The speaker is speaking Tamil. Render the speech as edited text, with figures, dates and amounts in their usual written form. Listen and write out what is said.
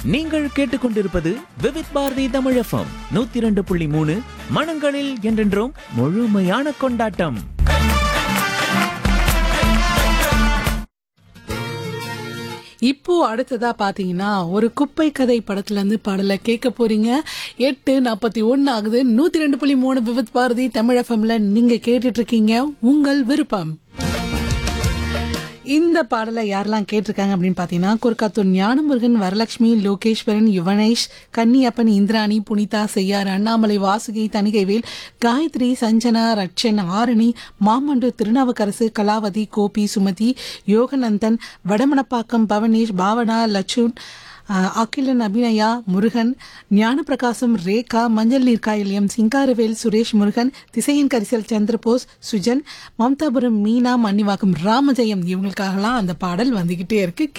நீங்கள் கேட்டுக்கொண்டிருப்பது விவித் பாரதி தமிழ் எஃப்எம் 102.3 மனங்களில் என்றென்றும் முழுமையான கொண்டாட்டம். இப்போ அடுத்ததா பாத்தீங்கன்னா ஒரு குப்பை கதை படத்துல இருந்து பாடல கேட்க போறீங்க. 8:41 ஆகுது. 102.3 விவித் பாரதி தமிழ் எஃப்எம்ல நீங்க கேட்டுட்டு இருக்கீங்க உங்கள் விருப்பம். இந்த பாடலை யாரெல்லாம் கேட்டிருக்காங்க அப்படின்னு பாத்தீங்கன்னா, குறுக்காத்தூர் ஞானமுருகன், வரலட்சுமி, லோகேஸ்வரன், யுவனேஷ், கன்னியப்பன், இந்திராணி, புனிதா, செய்யார், அண்ணாமலை, வாசுகி, தணிகைவேல், காயத்ரி, சஞ்சனா, ரட்சன், ஆரணி, மாமண்டு, திருநாவுக்கரசு, கலாவதி, கோபி, சுமதி, யோகநந்தன், வடமணப்பாக்கம், பவனேஷ், பாவனா, லட்சுன், அகிலன், அபிநயா, முருகன், ஞானப்பிரகாசம், ரேகா, மஞ்சள் நீர்காயில், எம் சிங்காரவேல், சுரேஷ், முருகன், திசையின் கரிசல், சந்திரபோஸ், சுஜன், மம்தாபுரம், மீனா, மன்னிவாக்கம், ராமஜெயம், இவங்களுக்காகலாம் அந்த பாடல் வந்துகிட்டே இருக்கு.